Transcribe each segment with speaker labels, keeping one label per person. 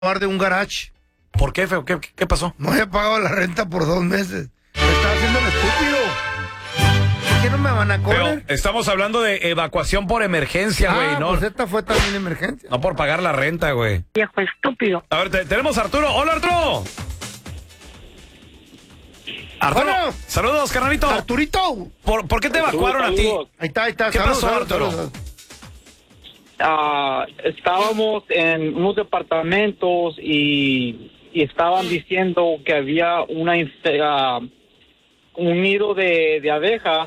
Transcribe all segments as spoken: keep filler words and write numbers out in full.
Speaker 1: de un garage.
Speaker 2: ¿Por qué, feo? ¿Qué, qué pasó?
Speaker 1: No había pagado la renta por dos meses. Me estaba haciendo el estúpido. ¿Por qué no me van a cobrar?
Speaker 2: Pero estamos hablando de evacuación por emergencia, güey,
Speaker 1: ah,
Speaker 2: ¿no?
Speaker 1: pues esta fue también emergencia.
Speaker 2: No por pagar la renta, güey.
Speaker 3: Viejo estúpido.
Speaker 2: A ver, te, tenemos a Arturo. ¡Hola, Arturo! Arturo,
Speaker 1: Bueno.
Speaker 2: saludos, carnalito.
Speaker 1: Arturito.
Speaker 2: ¿Por, ¿Por qué te evacuaron a ti?
Speaker 1: Ahí está, ahí está.
Speaker 2: ¿Qué
Speaker 1: Saludos,
Speaker 2: pasó,
Speaker 1: saludos,
Speaker 2: Arturo?
Speaker 1: saludos.
Speaker 4: Ah, estábamos en unos departamentos y, y estaban diciendo que había una infe- ah, un nido de, de abejas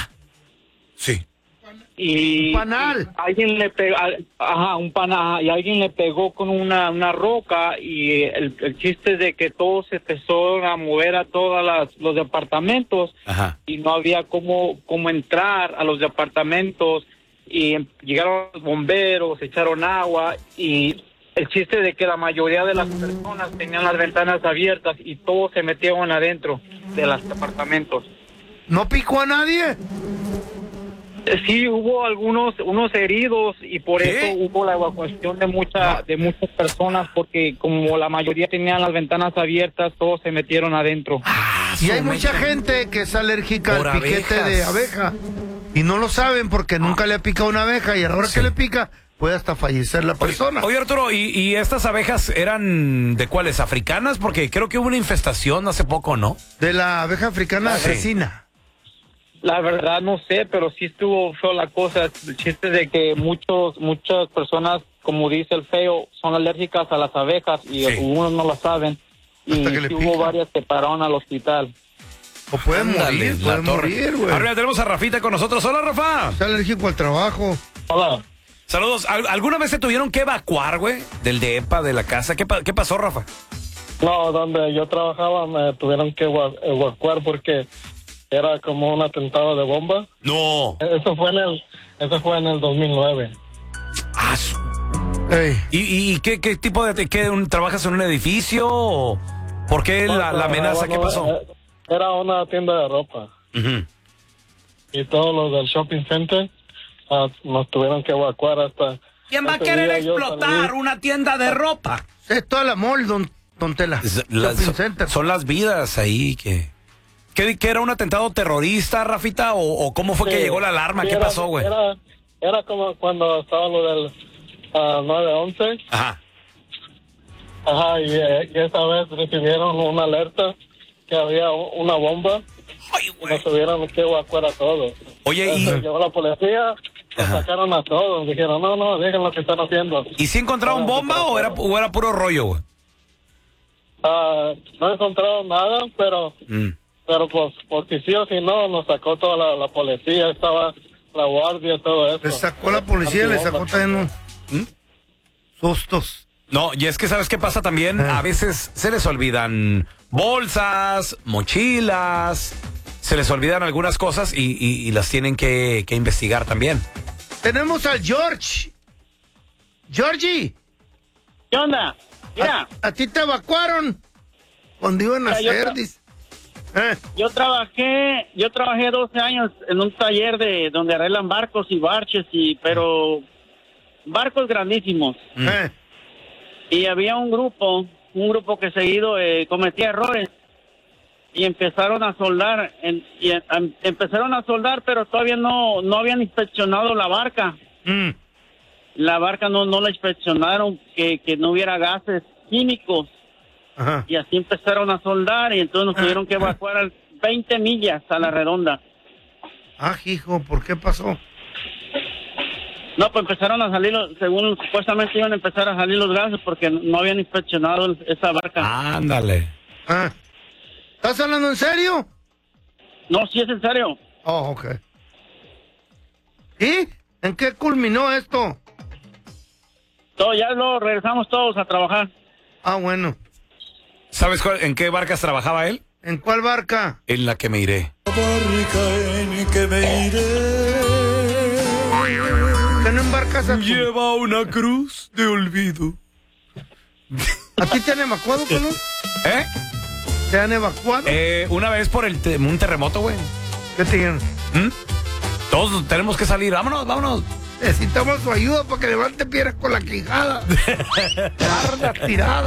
Speaker 2: Sí.
Speaker 4: y,
Speaker 1: Un panal.
Speaker 4: y alguien le pegó, ajá, un panal, y alguien le pegó con una, una roca y el, el chiste es de que todos se empezaron a mover a todos las, los departamentos
Speaker 2: Ajá.
Speaker 4: y no había cómo, cómo entrar a los departamentos y llegaron los bomberos, echaron agua y el chiste de que la mayoría de las personas tenían las ventanas abiertas y todos se metieron adentro de los departamentos.
Speaker 1: ¿No picó a nadie?
Speaker 4: Eh, Sí, hubo algunos unos heridos y por
Speaker 2: ¿Qué?
Speaker 4: eso hubo la evacuación de mucha, de muchas personas porque como la mayoría tenían las ventanas abiertas, todos se metieron adentro.
Speaker 2: Ah,
Speaker 1: Y hay
Speaker 2: su
Speaker 1: mucha
Speaker 2: mecha.
Speaker 1: gente que es alérgica
Speaker 2: Por
Speaker 1: al piquete
Speaker 2: abejas.
Speaker 1: de abeja. Y no lo saben porque nunca le ha picado una abeja. Y a la hora
Speaker 2: Sí.
Speaker 1: que le pica, puede hasta fallecer la persona.
Speaker 2: Oye, Arturo, ¿y, ¿y estas abejas eran de cuáles? ¿Africanas? Porque creo que hubo una infestación hace poco, ¿no?
Speaker 1: De la abeja africana
Speaker 2: Sí.
Speaker 1: asesina.
Speaker 4: La verdad no sé, pero sí estuvo feo la cosa. El chiste de que muchos muchas personas, como dice el feo, son alérgicas a las abejas y
Speaker 2: Sí.
Speaker 4: algunos no lo saben. Y
Speaker 1: Hasta que le
Speaker 4: sí hubo
Speaker 1: pica.
Speaker 4: varias que pararon al hospital.
Speaker 1: O pueden
Speaker 2: Ándale,
Speaker 1: morir,
Speaker 2: la
Speaker 1: pueden
Speaker 2: torre.
Speaker 1: morir, güey.
Speaker 2: Arriba tenemos a Rafita con nosotros. Hola, Rafa.
Speaker 1: Es alérgico al trabajo.
Speaker 4: Hola.
Speaker 2: Saludos. ¿Al- ¿Alguna vez se tuvieron que evacuar, güey? Del DEPA, de la casa. ¿Qué, pa- qué pasó, Rafa?
Speaker 5: No, donde yo trabajaba me tuvieron que eva- evacuar porque era como un atentado de bomba.
Speaker 2: No.
Speaker 5: Eso fue en el, eso fue en el dos mil nueve.
Speaker 2: Ah, su-
Speaker 1: Ey.
Speaker 2: ¿Y, y, y qué, qué tipo de... Qué, un- ¿Trabajas en un edificio o por qué la, la amenaza? ¿Qué
Speaker 5: No,
Speaker 2: pasó?
Speaker 5: eh, Era una tienda de ropa
Speaker 2: Ujú.
Speaker 5: y todos los del shopping center ah, nos tuvieron que evacuar hasta...
Speaker 2: ¿Quién va a
Speaker 5: ese
Speaker 2: querer
Speaker 5: día yo
Speaker 2: explotar
Speaker 5: salí.
Speaker 2: una tienda de ropa?
Speaker 1: Es toda la mall, don, don Tela.
Speaker 2: Es- las-
Speaker 1: Shopping
Speaker 2: son,
Speaker 1: center.
Speaker 2: son las vidas ahí que... ¿Qué, qué era un atentado terrorista, Rafita? ¿O, o cómo fue que
Speaker 5: Sí,
Speaker 2: llegó la alarma?
Speaker 5: sí,
Speaker 2: ¿Qué
Speaker 5: era-
Speaker 2: pasó, güey?
Speaker 5: Era, era como cuando estaba lo del ah, nueve once.
Speaker 2: Ajá.
Speaker 5: Ajá, y, eh, y esa vez recibieron una alerta que había u- una bomba
Speaker 2: Ay,
Speaker 5: y
Speaker 2: güey.
Speaker 5: nos tuvieron que evacuar a todos.
Speaker 2: Oye, y,
Speaker 5: Entonces, llegó la policía, nos
Speaker 2: Ajá.
Speaker 5: sacaron a todos, dijeron, no, no, dejen lo que están haciendo.
Speaker 2: ¿y si encontraron bomba o era, o era puro rollo, güey?
Speaker 5: Ah, no encontraron nada, pero
Speaker 2: Mm.
Speaker 5: pero pues, porque sí o si no, nos sacó toda la, la policía, estaba la guardia, todo eso.
Speaker 1: Le sacó la policía, le sacó también unos
Speaker 2: ¿Mm?
Speaker 1: sustos.
Speaker 2: No, y es que ¿sabes qué pasa también?
Speaker 1: Ah.
Speaker 2: A veces se les olvidan bolsas, mochilas, se les olvidan algunas cosas y, y- y las tienen que, que investigar también.
Speaker 1: Tenemos al George. Georgie,
Speaker 4: ¿Qué onda? Mira,
Speaker 1: a, a ti te evacuaron cuando iban a
Speaker 4: Mira, yo
Speaker 1: hacer.
Speaker 4: tra-
Speaker 1: dice. Eh,
Speaker 4: yo trabajé, yo trabajé doce años en un taller de donde arreglan barcos y barches y pero barcos grandísimos.
Speaker 1: eh.
Speaker 4: Y había un grupo, un grupo que seguido eh, cometía errores y empezaron a soldar, en- y, em, empezaron a soldar, pero todavía no no habían inspeccionado la barca.
Speaker 1: Mm.
Speaker 4: La barca no no la inspeccionaron, que, que no hubiera gases químicos
Speaker 1: Ajá.
Speaker 4: y así empezaron a soldar y entonces nos tuvieron que evacuar a veinte millas a la redonda.
Speaker 1: Ah, hijo, ¿por qué pasó?
Speaker 4: No, pues empezaron a salir, los- según supuestamente iban a empezar a salir los gases porque no habían inspeccionado esa barca.
Speaker 2: Ándale.
Speaker 1: Ah. ¿Estás hablando en serio?
Speaker 4: No, sí es en serio.
Speaker 1: Oh, ok. ¿Y? ¿En qué culminó esto?
Speaker 4: Todo, ya lo regresamos todos a trabajar.
Speaker 1: Ah, bueno.
Speaker 2: ¿Sabes cuál- en qué barcas trabajaba él?
Speaker 1: ¿En cuál barca?
Speaker 2: En la que me iré.
Speaker 1: ¿Que no embarcas a tu...
Speaker 2: Lleva una cruz de olvido.
Speaker 1: ¿A ti te han evacuado, Pelón?
Speaker 2: ¿Eh?
Speaker 1: ¿Te han evacuado?
Speaker 2: Eh, una vez por el te- un terremoto, güey.
Speaker 1: ¿Qué te dijeron?
Speaker 2: ¿Mm? Todos tenemos que salir. Vámonos, vámonos.
Speaker 1: Necesitamos su ayuda para que levante piernas con la quijada. Carga tirada.